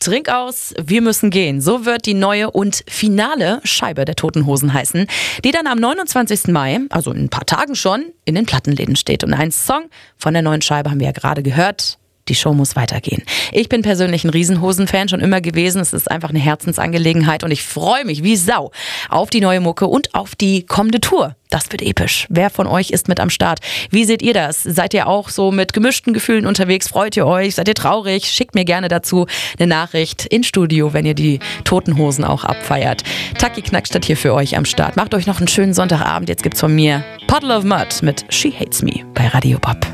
Trink aus, wir müssen gehen. So wird die neue und finale Scheibe der Toten Hosen heißen, die dann am 29. Mai, also in ein paar Tagen schon, in den Plattenläden steht. Und ein Song von der neuen Scheibe haben wir ja gerade gehört. Die Show muss weitergehen. Ich bin persönlich ein Riesenhosen-Fan, schon immer gewesen. Es ist einfach eine Herzensangelegenheit und ich freue mich wie Sau auf die neue Mucke und auf die kommende Tour. Das wird episch. Wer von euch ist mit am Start? Wie seht ihr das? Seid ihr auch so mit gemischten Gefühlen unterwegs? Freut ihr euch? Seid ihr traurig? Schickt mir gerne dazu eine Nachricht ins Studio, wenn ihr die Toten Hosen auch abfeiert. Taki Knackstadt hier für euch am Start. Macht euch noch einen schönen Sonntagabend. Jetzt gibt's von mir Puddle of Mud mit She Hates Me bei Radio Pop.